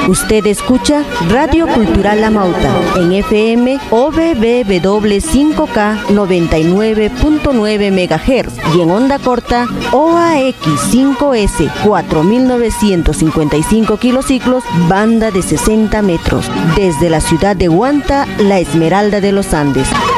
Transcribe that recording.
Usted escucha Radio Cultural La Mauta en FM OBBW 5K 99.9 MHz y en onda corta OAX 5S 4955 kilociclos, banda de 60 metros, desde la ciudad de Huanta, La Esmeralda de los Andes.